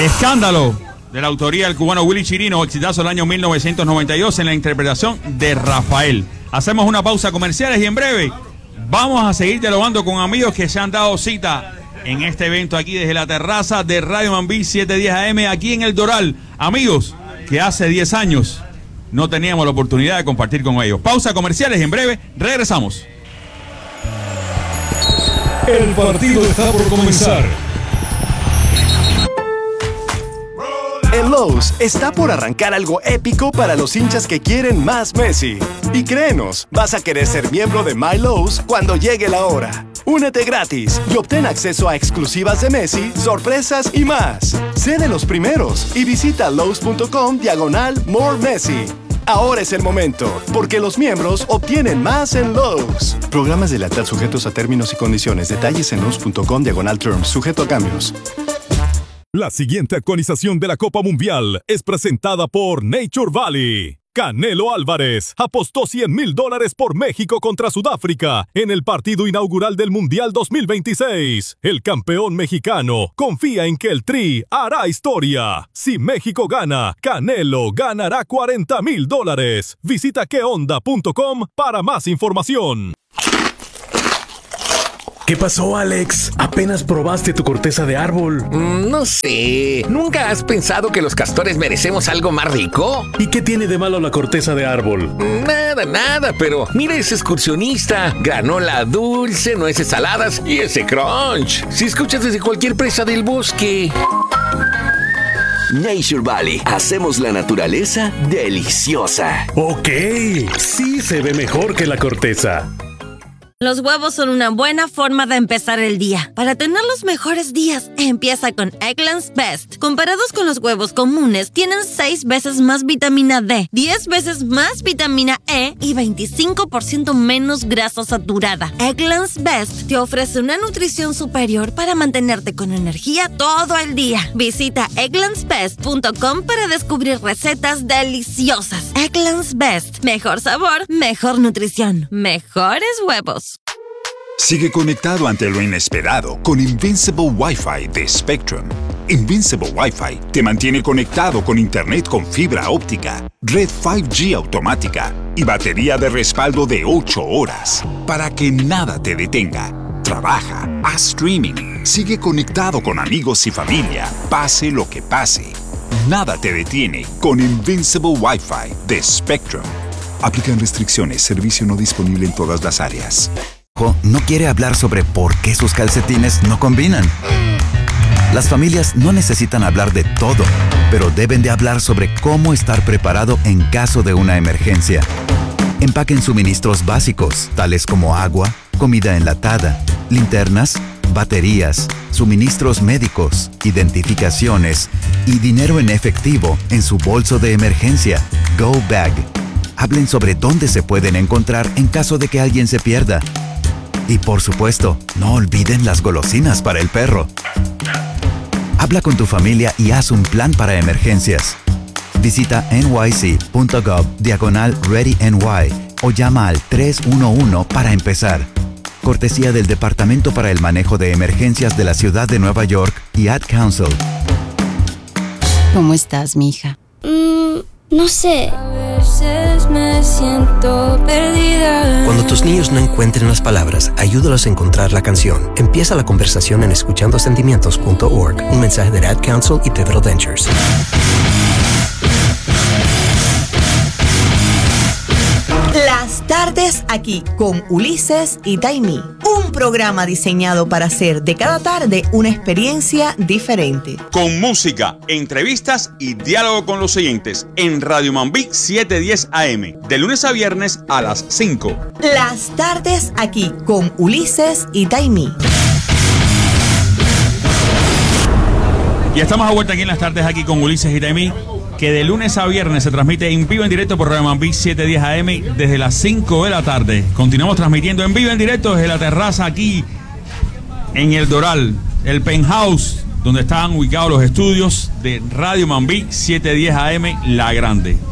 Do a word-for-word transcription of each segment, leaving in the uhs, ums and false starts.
Escándalo, de la autoría del cubano Willy Chirino, exitazo del año mil novecientos noventa y dos en la interpretación de Rafael. Hacemos una pausa comerciales y en breve vamos a seguir dialogando con amigos que se han dado cita en este evento aquí desde la terraza de Radio Mambí setecientos diez A M aquí en El Doral. Amigos que hace diez años no teníamos la oportunidad de compartir con ellos. Pausa comerciales y en breve regresamos. El partido está por comenzar. En Lowe's está por arrancar algo épico para los hinchas que quieren más Messi. Y créenos, vas a querer ser miembro de My Lowe's cuando llegue la hora. Únete gratis y obtén acceso a exclusivas de Messi, sorpresas y más. Sé de los primeros y visita Lowe's.com diagonal More Messi. Ahora es el momento, porque los miembros obtienen más en Lowe's. Programas de lealtad sujetos a términos y condiciones. Detalles en Lowe's.com diagonal terms, sujeto a cambios. La siguiente actualización de la Copa Mundial es presentada por Nature Valley. Canelo Álvarez apostó cien mil dólares por México contra Sudáfrica en el partido inaugural del Mundial dos mil veintiséis. El campeón mexicano confía en que el Tri hará historia. Si México gana, Canelo ganará cuarenta mil dólares. Visita qué onda punto com para más información. ¿Qué pasó, Alex? ¿Apenas probaste tu corteza de árbol? Mm, no sé. ¿Nunca has pensado que los castores merecemos algo más rico? ¿Y qué tiene de malo la corteza de árbol? Nada, nada, pero mira ese excursionista. Granola dulce, nueces saladas y ese crunch. Si escuchas desde cualquier presa del bosque. Nature Valley. Hacemos la naturaleza deliciosa. Ok, sí se ve mejor que la corteza. Los huevos son una buena forma de empezar el día. Para tener los mejores días, empieza con Eggland's Best. Comparados con los huevos comunes, tienen seis veces más vitamina D, diez veces más vitamina E y veinticinco por ciento menos grasa saturada. Eggland's Best te ofrece una nutrición superior para mantenerte con energía todo el día. Visita egglands best punto com para descubrir recetas deliciosas. Eggland's Best. Mejor sabor, mejor nutrición, mejores huevos. Sigue conectado ante lo inesperado con Invincible Wi-Fi de Spectrum. Invincible Wi-Fi te mantiene conectado con internet con fibra óptica, red cinco G automática y batería de respaldo de ocho horas para que nada te detenga. Trabaja, haz streaming, sigue conectado con amigos y familia, pase lo que pase. Nada te detiene con Invincible Wi-Fi de Spectrum. Aplican restricciones, servicio no disponible en todas las áreas. No quiere hablar sobre por qué sus calcetines no combinan. Las familias no necesitan hablar de todo, pero deben de hablar sobre cómo estar preparado en caso de una emergencia. Empaquen suministros básicos, tales como agua, comida enlatada, linternas, baterías, suministros médicos, identificaciones y dinero en efectivo en su bolso de emergencia, Go Bag. Hablen sobre dónde se pueden encontrar en caso de que alguien se pierda. Y por supuesto, no olviden las golosinas para el perro. Habla con tu familia y haz un plan para emergencias. Visita nyc.gov diagonal ReadyNY o llama al tres uno uno para empezar. Cortesía del Departamento para el Manejo de Emergencias de la Ciudad de Nueva York y Ad Council. ¿Cómo estás, mija? Mm, no sé. A veces me siento perdida. Cuando tus niños no encuentren las palabras, ayúdalos a encontrar la canción. Empieza la conversación en escuchando sentimientos punto org. Un mensaje de Ad Council y Pivotal Ventures. Las tardes aquí con Ulises y Taimí. Un programa diseñado para hacer de cada tarde una experiencia diferente. Con música, entrevistas y diálogo con los oyentes en Radio Mambí setecientos diez A M. De lunes a viernes a las cinco. Las tardes aquí con Ulises y Taimí. Y estamos a vuelta aquí en las tardes aquí con Ulises y Taimí, que de lunes a viernes se transmite en vivo en directo por Radio Mambí setecientos diez A M desde las cinco de la tarde. Continuamos transmitiendo en vivo en directo desde la terraza aquí en El Doral, el penthouse donde estaban ubicados los estudios de Radio Mambí setecientos diez A M La Grande.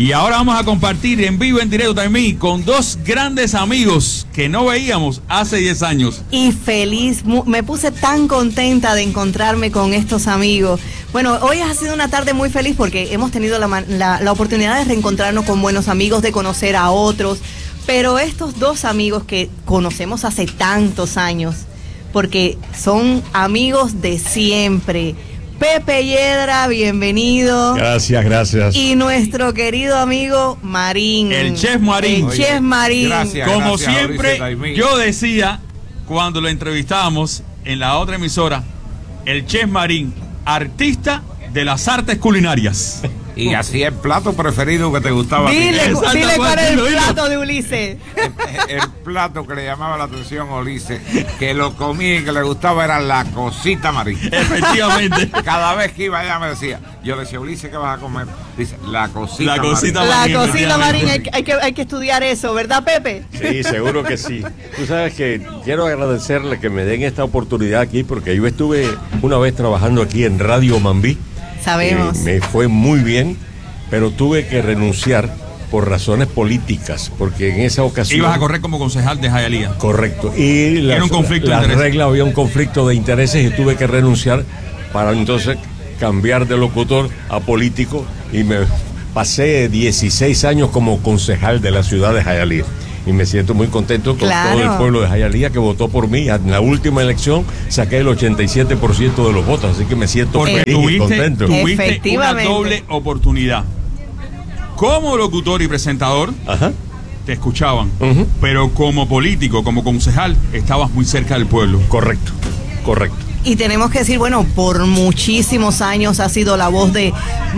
Y ahora vamos a compartir en vivo, en directo también, con dos grandes amigos que no veíamos hace diez años. Y feliz, me puse tan contenta de encontrarme con estos amigos. Bueno, hoy ha sido una tarde muy feliz porque hemos tenido la, la, la oportunidad de reencontrarnos con buenos amigos, de conocer a otros. Pero estos dos amigos que conocemos hace tantos años, porque son amigos de siempre. Pepe Yedra, bienvenido. Gracias, gracias. Y nuestro querido amigo Marín. El Chef Marín. El Oye, Chef Marín. Gracias, Como gracias, siempre, yo decía, cuando lo entrevistábamos en la otra emisora, el Chef Marín, artista de las artes culinarias. Y así el plato preferido que te gustaba. Dile, dile cuál es el plato de Ulises. El, el plato que le llamaba la atención a Ulises, que lo comía y que le gustaba, era la cosita Marín. Efectivamente. Cada vez que iba allá me decía, yo le decía, Ulises, ¿qué vas a comer? Dice, la cosita la cosita Marín. La cosita Marín, hay, hay, que, hay que estudiar eso, ¿verdad, Pepe? Sí, seguro que sí. Tú sabes que quiero agradecerle que me den esta oportunidad aquí, porque yo estuve una vez trabajando aquí en Radio Mambí. Sabemos. Eh, me fue muy bien, pero tuve que renunciar por razones políticas, porque en esa ocasión... Ibas a correr como concejal de Hialeah. Correcto. Y la, Era un conflicto la de intereses. regla, había un conflicto de intereses y tuve que renunciar para entonces cambiar de locutor a político, y me pasé dieciséis años como concejal de la ciudad de Hialeah. Y me siento muy contento con Claro. todo el pueblo de Hialeah que votó por mí. En la última elección saqué el ochenta y siete por ciento de los votos, así que me siento Porque feliz y tuviste, contento. tuviste una doble oportunidad. Como locutor y presentador, Ajá. te escuchaban. Uh-huh. Pero como político, como concejal, estabas muy cerca del pueblo. Correcto, correcto. Y tenemos que decir, bueno, por muchísimos años ha sido la voz de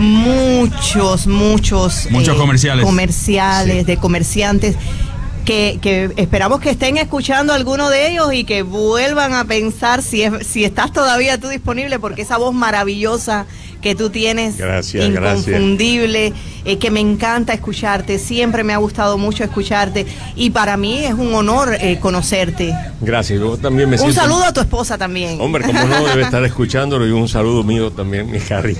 muchos, muchos... Muchos eh, comerciales. Comerciales, Sí. de comerciantes, que, que esperamos que estén escuchando alguno de ellos y que vuelvan a pensar si, es, si estás todavía tú disponible, porque esa voz maravillosa que tú tienes, gracias, inconfundible, eh, que me encanta escucharte, siempre me ha gustado mucho escucharte, y para mí es un honor eh, conocerte. Gracias, yo también me Un siento... saludo a tu esposa también. Hombre, como no, debe estar escuchándolo, y un saludo mío también, mi Harry.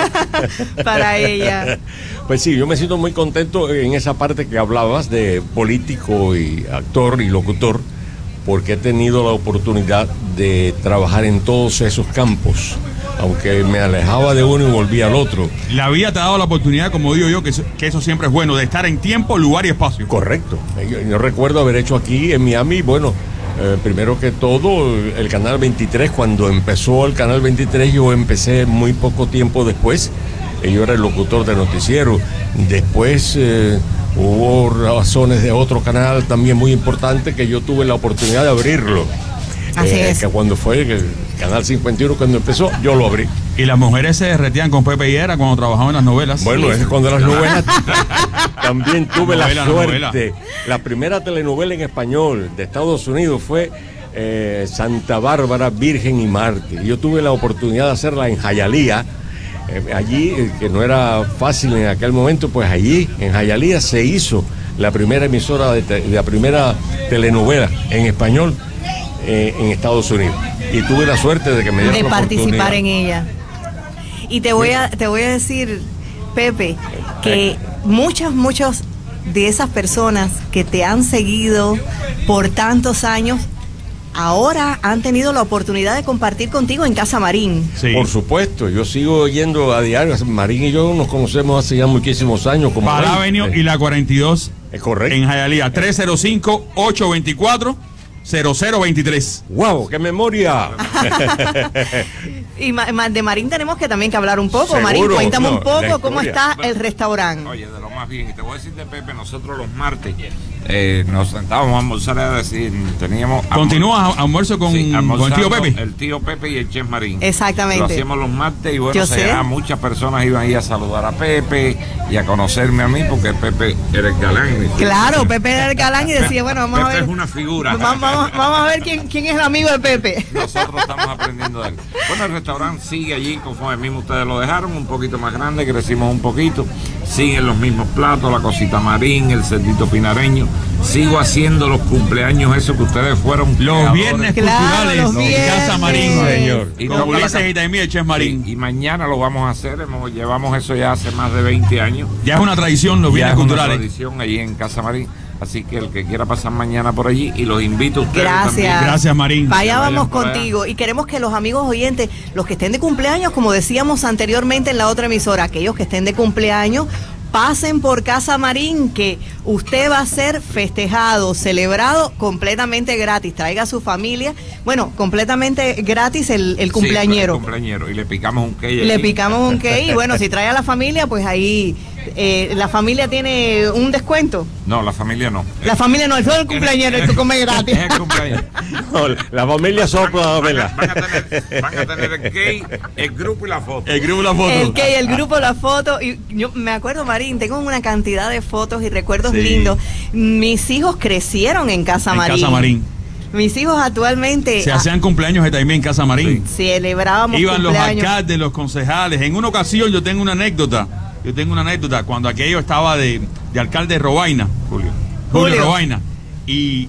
Para ella. Pues sí, yo me siento muy contento en esa parte que hablabas de político y actor y locutor, porque he tenido la oportunidad de trabajar en todos esos campos, aunque me alejaba de uno y volvía al otro. La vida te ha dado la oportunidad, como digo yo, que eso, que eso siempre es bueno, de estar en tiempo, lugar y espacio. Correcto. Yo, yo recuerdo haber hecho aquí en Miami, bueno, eh, primero que todo, el Canal veintitrés. Cuando empezó el Canal veintitrés, yo empecé muy poco tiempo después. Eh, yo era el locutor de noticiero. Después eh, hubo razones de otro canal también muy importante que yo tuve la oportunidad de abrirlo. Así eh, es. Que cuando fue el Canal cincuenta y uno, cuando empezó, yo lo abrí. Y las mujeres se derretían con Pepe Yedra cuando trabajaban en las novelas. Bueno, sí. es cuando las novelas... También tuve novela, la suerte. novela. La primera telenovela en español de Estados Unidos fue eh, Santa Bárbara, Virgen y Mártir. Yo tuve la oportunidad de hacerla en Hialeah. Eh, allí, eh, que no era fácil en aquel momento, pues allí, en Hialeah, se hizo la primera emisora de, te, de la primera telenovela en español eh, en Estados Unidos. Y tuve la suerte de que me dieron de la participar oportunidad. en ella. Y te voy a te voy a decir, Pepe, que muchas muchas de esas personas que te han seguido por tantos años ahora han tenido la oportunidad de compartir contigo en Casa Marín. Sí. Por supuesto, yo sigo yendo a diario. Marín y yo nos conocemos hace ya muchísimos años. Como Para Avenue y la cuarenta y dos es correcto. En Hialeah, tres cero cinco, ocho dos cuatro, cero cero dos tres. ¡Wow! ¡Qué memoria! Y ma, de Marín tenemos que también que hablar un poco. Seguro, Marín, cuéntame no, un poco cómo historia. está el restaurante. Oye, de lo más bien, y te voy a decir de Pepe, nosotros los martes eh, nos sentábamos a almorzar, a decir, teníamos... ¿Continúas almuerzo con, sí, con el tío Pepe? El tío Pepe y el Chef Marín. Exactamente. Lo hacíamos los martes y bueno, Yo se sé. llegaba, muchas personas iban a ir a saludar a Pepe y a conocerme a mí, porque Pepe era el galán. Claro, Pepe era el galán y decía, bueno, vamos Pepe a ver. es una figura. Vamos, vamos, vamos a ver quién, quién es el amigo de Pepe. Nosotros estamos aprendiendo de él. Bueno, el restaurante sigue allí conforme mismo ustedes lo dejaron, un poquito más grande, crecimos un poquito. siguen los mismos platos, la cosita marín, el cerdito pinareño. Sigo haciendo los cumpleaños esos que ustedes fueron los viernes culturales los en Casa Marín, señor. Y con Ulises y Taimí de Chef Marín. Sí, y mañana lo vamos a hacer, hemos, llevamos eso ya hace más de veinte años. Ya es una tradición los viernes ya es culturales. Una tradición allí en Casa Marín. Así que el que quiera pasar mañana por allí, y los invito a ustedes Gracias. también. Gracias, Marín. Vaya, vamos por contigo. Y queremos que los amigos oyentes, los que estén de cumpleaños, como decíamos anteriormente en la otra emisora, aquellos que estén de cumpleaños, pasen por Casa Marín, que usted va a ser festejado, celebrado completamente gratis. Traiga a su familia. Bueno, completamente gratis el, el cumpleañero. Sí, el cumpleañero. Y le picamos un cake. Le allí. picamos un cake. Y bueno, si trae a la familia, pues ahí eh, la familia tiene un descuento. No, la familia no. La familia no, el solo el cumpleañero, el que come gratis. Es el cumpleaños. No, la familia sopla, van, ¿verdad? van, a tener, van a tener el cake, el grupo y la foto. El grupo y la foto. El que el grupo, la foto. Y yo me acuerdo, Marín, tengo una cantidad de fotos y recuerdos Sí. lindos. Mis hijos crecieron en Casa En Marín. Casa Marín. Mis hijos actualmente Se ah, hacían cumpleaños de Taimí en Casa Marín. celebrábamos Iban los cumpleaños. alcaldes, los concejales. En una ocasión yo tengo una anécdota. Yo tengo una anécdota cuando aquello estaba de, de alcalde de Robaina. Julio. Julio, Julio. Robaina. Y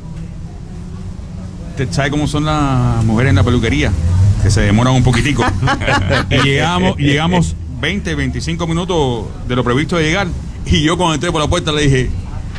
¿te sabe cómo son las mujeres en la peluquería? Que se demoran un poquitico. Y llegamos, llegamos veinte, veinticinco minutos de lo previsto de llegar. Y yo cuando entré por la puerta le dije,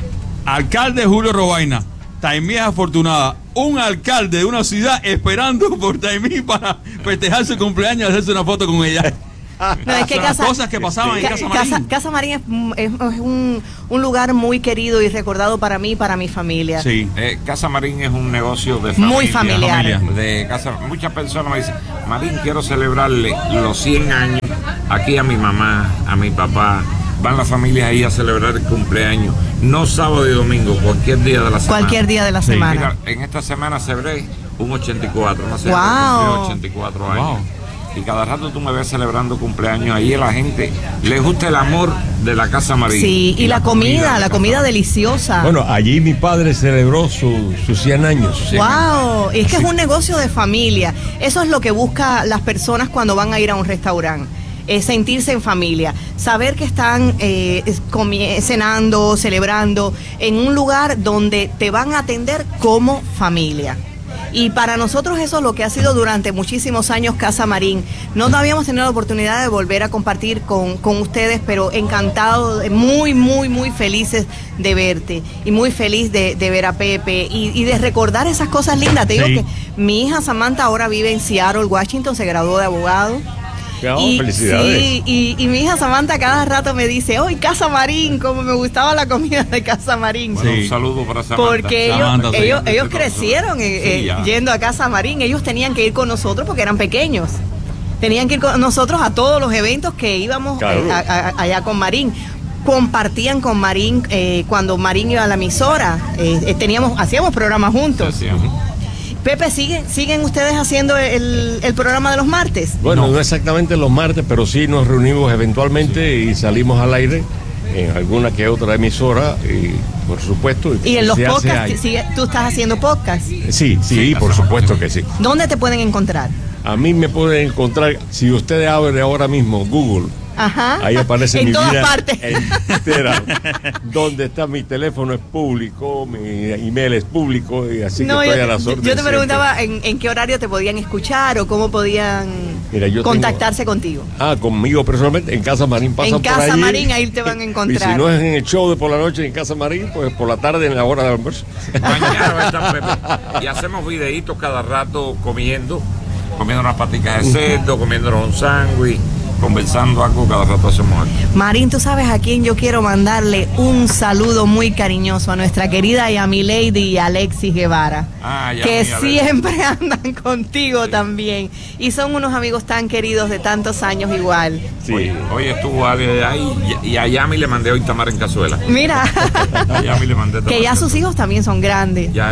alcalde Julio Robaina, Taimí es afortunada. Un alcalde de una ciudad esperando por Taimí para festejar su cumpleaños y hacerse una foto con ella. No, es que Son Casa, las cosas que pasaban en Ca- Casa Marín. Casa, Casa Marín es, es- es un, un lugar muy querido y recordado para mí y para mi familia. Sí. Eh, Casa Marín es un negocio de familia. Muy familiar. De casa, muchas personas me dicen, Marín, quiero celebrarle los cien años aquí a mi mamá, a mi papá. Van las familias ahí a celebrar el cumpleaños. No sábado y domingo, cualquier día de la semana. Cualquier día de la Sí. semana. Mira, en esta semana celebré un ochenta y cuatro, una señora Wow. que cumplió ochenta y cuatro años. Wow. Y cada rato tú me ves celebrando cumpleaños. Ahí a la gente le gusta el amor de la Casa Marín. Sí, y, la, comida, la comida deliciosa. Bueno, allí mi padre celebró su- sus cien años. sus cien años. Wow, es que es un negocio de familia. Eso es lo que buscan las personas cuando van a ir a un restaurante. Es sentirse en familia, saber que están eh, es- comi- cenando, celebrando en un lugar donde te van a atender como familia. Y para nosotros eso es lo que ha sido durante muchísimos años Casa Marín. No habíamos tenido la oportunidad de volver a compartir con, con ustedes, pero encantado, muy, muy, muy felices de verte y muy feliz de, de ver a Pepe y, y de recordar esas cosas lindas. Te digo Sí. que mi hija Samantha ahora vive en Seattle, Washington, se graduó de abogado. Oh, y, felicidades. sí, y, y mi hija Samantha cada rato me dice, hoy Casa Marín, como me gustaba la comida de Casa Marín. Bueno, Sí. un saludo para Samantha. Porque ellos, Samantha, sí. ellos, ellos crecieron eh, Sí, eh, ya. yendo a Casa Marín. Ellos tenían que ir con nosotros porque eran pequeños. Tenían que ir con nosotros a todos los eventos que íbamos Claro. eh, a- a- allá con Marín. Compartían con Marín eh, cuando Marín iba a la emisora. Eh, eh, teníamos, hacíamos programas juntos. Sí, sí. Pepe, ¿siguen, ¿siguen ustedes haciendo el, el programa de los martes? Bueno, no. exactamente los martes, pero sí nos reunimos eventualmente y salimos al aire en alguna que otra emisora, y por supuesto. Y en los se hace podcasts, ahí. sigue- tú estás haciendo podcast. Sí, sí, por supuesto que sí. ¿Dónde te pueden encontrar? A mí me pueden encontrar, si usted abre ahora mismo Google, Ajá. ahí aparece en mi todas vida partes. entera. Donde está mi teléfono es público, mi email es público, y así No, que yo, estoy a te- las yo órdenes. te siempre. preguntaba en, en qué horario te podían escuchar o cómo podían Mira, yo contactarse contigo. Ah, conmigo personalmente, en Casa Marín pasan En por Casa allí. Marín, ahí te van a Y encontrar. si no es en el show de por la noche en Casa Marín, pues por la tarde en la hora del almuerzo. Mañana va a estar Pepe. Y hacemos videitos cada rato comiendo, comiendo unas paticas de cerdo, comiéndonos un sándwich, conversando algo, cada rato hacemos algo. Marín, tú sabes a quién yo quiero mandarle un saludo muy cariñoso, a nuestra querida Yami Lady y Alexis Guevara, Ah, Yami, que a ver. siempre andan contigo también. Y son unos amigos tan queridos de tantos años igual. Sí. Hoy, hoy estuvo Ale ahí y, y a Yami le mandé hoy tamar en cazuela. Mira, A Yami le mandé tamar que ya en sus cazuela. hijos también son grandes. Ya.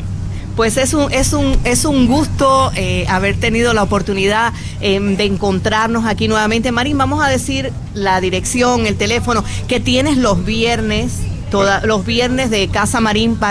Pues es un, es un, es un gusto eh, haber tenido la oportunidad eh, de encontrarnos aquí nuevamente. Marín, vamos a decir la dirección, el teléfono que tienes los viernes, toda, los viernes de Casa Marín para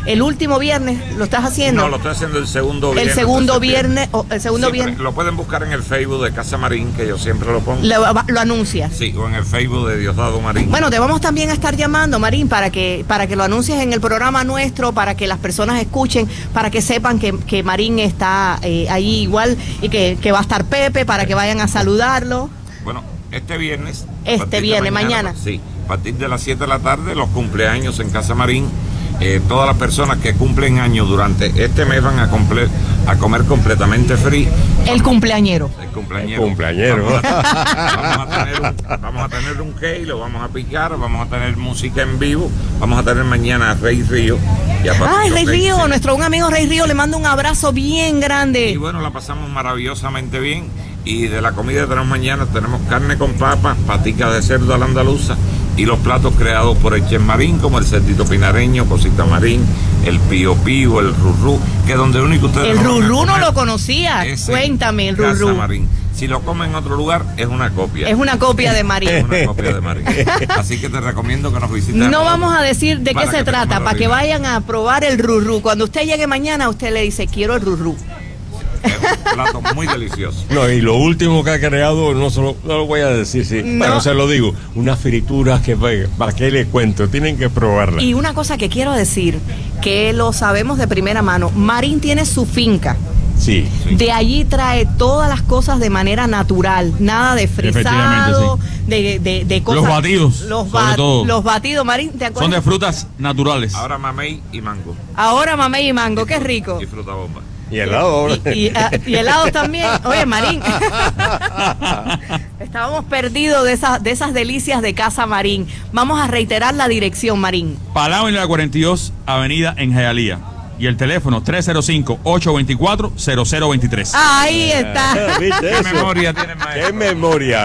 el último viernes, ¿lo estás haciendo? No, lo estoy haciendo el segundo viernes. El segundo viernes, o el segundo Siempre viernes. Lo pueden buscar en el Facebook de Casa Marín, que yo siempre lo pongo. Lo, lo anuncias. Sí, o en el Facebook de Diosdado Marín. Bueno, te vamos también a estar llamando, Marín, para que para que lo anuncies en el programa nuestro, para que las personas escuchen, para que sepan que, que Marín está eh, ahí igual y que, que va a estar Pepe, para que vayan a saludarlo. Bueno, este viernes. Este viernes, mañana. mañana. Sí, a partir de las siete de la tarde, los cumpleaños en Casa Marín. Eh, todas las personas que cumplen años durante este mes van a, comple a comer completamente free. El cumpleañero. El cumpleañero. El cumpleañero. Vamos a, vamos a tener un, vamos a tener un cake, lo vamos a picar, vamos a tener música en vivo, vamos a tener mañana a Rey Río. Y a Ay, Rey Rey, Río, sí. nuestro un amigo Rey Río, le mando un abrazo bien grande. Y bueno, la pasamos maravillosamente bien. Y de la comida que tenemos mañana tenemos carne con papas, paticas de cerdo a la andaluza y los platos creados por el chef Marín, como el cerdito pinareño, cosita Marín, el pío pío, el rurrú, que es donde único ustedes El lo van a rurrú no comer. lo conocía. Ese Cuéntame, el Casa rurrú. Marín. Si lo comen en otro lugar, es una copia. Es una copia de Marín. Es una copia de Marín. Así que te recomiendo que nos visites. No vamos a decir de qué Para se que te trata, comas para que original. vayan a probar el rurrú. Cuando usted llegue mañana, usted le dice, quiero el rurrú. Es un plato muy delicioso. No, y lo último que ha creado, no, solo, no lo voy a decir, sí, No. pero se lo digo, unas frituras que, ¿para qué les cuento? Tienen que probarlas. Y una cosa que quiero decir, que lo sabemos de primera mano, Marín tiene su finca. Sí. De allí trae todas las cosas de manera natural, nada de frisado, de, de, de cosas. Los batidos, los, sobre ba- todo. los batidos, Marín, ¿te acuerdas? Son de frutas naturales. Ahora mamey y mango. Ahora mamey y mango, qué rico. Y fruta bomba. Y helado. Y, y, ah, y helados también. Oye, Marín. Estábamos perdidos de esas, de esas delicias de Casa Marín. Vamos a reiterar la dirección, Marín. Palau en la cuarenta y dos Avenida en Hialeah. Y el teléfono tres cero cinco, ocho dos cuatro, cero cero dos tres. Ahí está. ¿Viste ¿Qué eso? memoria tiene el maestro? ¿Qué memoria?